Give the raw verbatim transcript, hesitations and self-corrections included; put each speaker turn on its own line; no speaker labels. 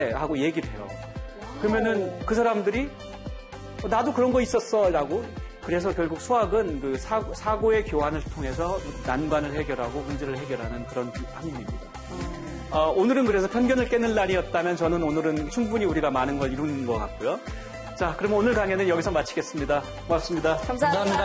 하고 얘기를 해요. 그러면은 그 사람들이 나도 그런 거 있었어 라고. 그래서 결국 수학은 그 사고, 사고의 교환을 통해서 난관을 해결하고 문제를 해결하는 그런 학문입니다. 어, 오늘은 그래서 편견을 깨는 날이었다면 저는 오늘은 충분히 우리가 많은 걸 이룬 것 같고요. 자, 그럼 오늘 강연은 여기서 마치겠습니다. 고맙습니다.
감사합니다. 감사합니다.